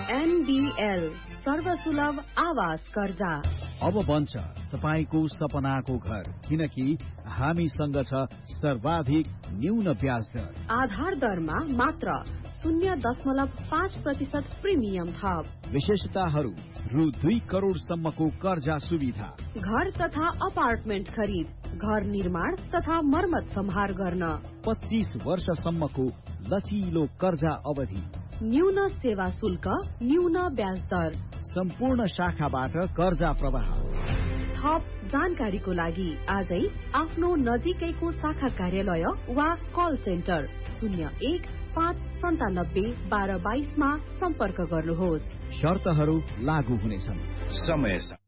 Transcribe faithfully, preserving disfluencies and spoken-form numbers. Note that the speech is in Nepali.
एनडीएल सर्वसुलभ आवास कर्जा। अब बन्छ तपाईको सपनाको घर, किनकि हामीसँग छ सर्वाधिक न्यून ब्याज दर। आधार दरमा मात्र शून्य दशमलव पाँच प्रतिशत प्रिमियम थप। विशेषताहरू रु दुई करोड़ सम्मको कर्जा सुविधा। घर तथा अपार्टमेन्ट खरिद, घर निर्माण तथा मर्मत सम्हार गर्न पच्चीस वर्षसम्मको लचिलो कर्जा अवधि। न्यून सेवा शुल्क, न्यून ब्याज दर। सम्पूर्ण शाखाबाट कर्जा प्रवाह। थप जानकारीको लागि आजै आफ्नो नजिकैको शाखा कार्यालय वा कल सेन्टर शून्य एक पाँच सन्तानब्बे बाह्र बाइसमा सम्पर्क गर्नुहोस्। शर्तहरू लागू हुनेछन्। समय